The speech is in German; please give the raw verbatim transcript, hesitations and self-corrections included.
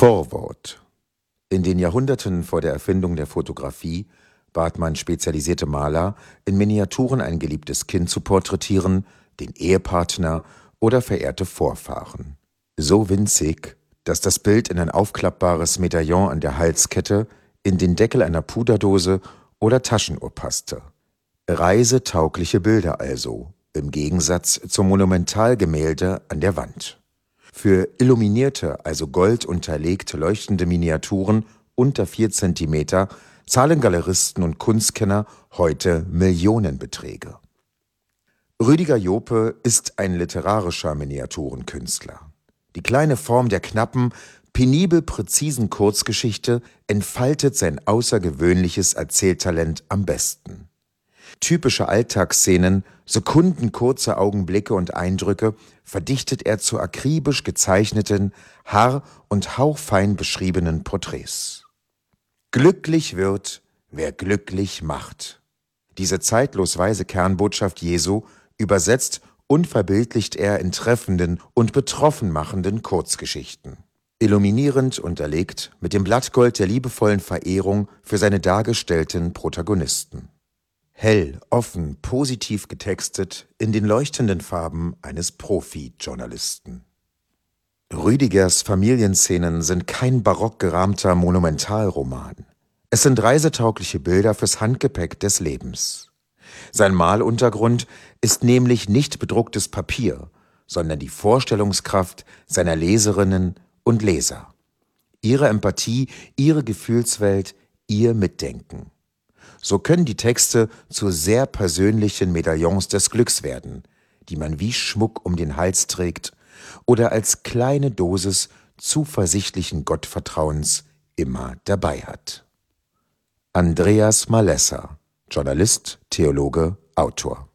Vorwort. In den Jahrhunderten vor der Erfindung der Fotografie bat man spezialisierte Maler, in Miniaturen ein geliebtes Kind zu porträtieren, den Ehepartner oder verehrte Vorfahren. So winzig, dass das Bild in ein aufklappbares Medaillon an der Halskette, in den Deckel einer Puderdose oder Taschenuhr passte. Reisetaugliche Bilder also, im Gegensatz zum Monumentalgemälde an der Wand. Für illuminierte, also goldunterlegte leuchtende Miniaturen unter vier Zentimeter zahlen Galeristen und Kunstkenner heute Millionenbeträge. Rüdiger Jope ist ein literarischer Miniaturenkünstler. Die kleine Form der knappen, penibel präzisen Kurzgeschichte entfaltet sein außergewöhnliches Erzähltalent am besten. Typische Alltagsszenen, sekundenkurze Augenblicke und Eindrücke verdichtet er zu akribisch gezeichneten, haar- und hauchfein beschriebenen Porträts. Glücklich wird, wer glücklich macht. Diese zeitlos weise Kernbotschaft Jesu übersetzt und verbildlicht er in treffenden und betroffen machenden Kurzgeschichten. Illuminierend unterlegt mit dem Blattgold der liebevollen Verehrung für seine dargestellten Protagonisten. Hell, offen, positiv getextet in den leuchtenden Farben eines Profi-Journalisten. Rüdigers Familienszenen sind kein barock gerahmter Monumentalroman. Es sind reisetaugliche Bilder fürs Handgepäck des Lebens. Sein Maluntergrund ist nämlich nicht bedrucktes Papier, sondern die Vorstellungskraft seiner Leserinnen und Leser. Ihre Empathie, ihre Gefühlswelt, ihr Mitdenken. So können die Texte zu sehr persönlichen Medaillons des Glücks werden, die man wie Schmuck um den Hals trägt oder als kleine Dosis zuversichtlichen Gottvertrauens immer dabei hat. Andreas Malessa, Journalist, Theologe, Autor.